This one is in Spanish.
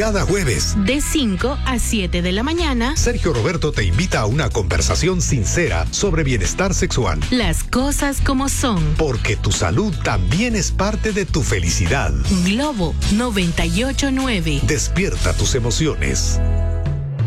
Cada jueves, de 5 a 7 de la mañana, Sergio Roberto te invita a una conversación sincera sobre bienestar sexual. Las cosas como son. Porque tu salud también es parte de tu felicidad. Globo 98.9. Despierta tus emociones.